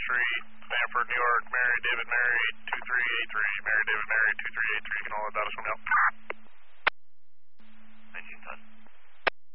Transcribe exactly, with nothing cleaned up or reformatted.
Street, Stanford, New York, Mary David Mary two three eight three, Mary David Mary two three eight three, you can all about us from now.